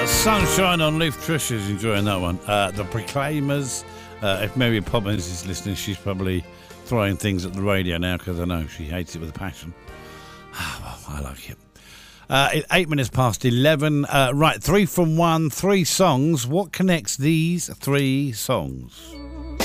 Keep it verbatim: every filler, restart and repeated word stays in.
Sunshine on Leaf Trish is enjoying that one. Uh, the Proclaimers. Uh, if Mary Poppins is listening, she's probably throwing things at the radio now because I know she hates it with a passion. Well, I like it. Uh, eight minutes past eleven. Uh, right, three from one, three songs. What connects these three songs?